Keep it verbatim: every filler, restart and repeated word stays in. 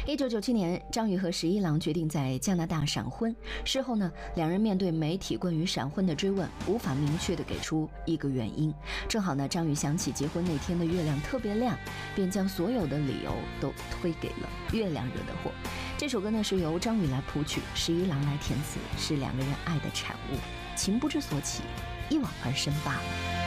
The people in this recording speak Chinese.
一九九七年，张宇和十一郎决定在加拿大闪婚。事后呢，两人面对媒体关于闪婚的追问，无法明确的给出一个原因。正好呢，张宇想起结婚那天的月亮特别亮，便将所有的理由都推给了月亮惹的祸。这首歌呢是由张宇来谱曲，十一郎来填词，是两个人爱的产物，情不知所起，一往而深罢了。